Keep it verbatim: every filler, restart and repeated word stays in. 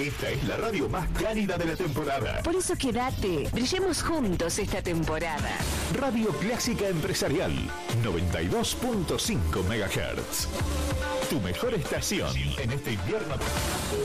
Esta es la radio más cálida de la temporada. Por eso quédate, brillemos juntos esta temporada. Radio Clásica Empresarial, noventa y dos punto cinco megahertz. Tu mejor estación en este invierno.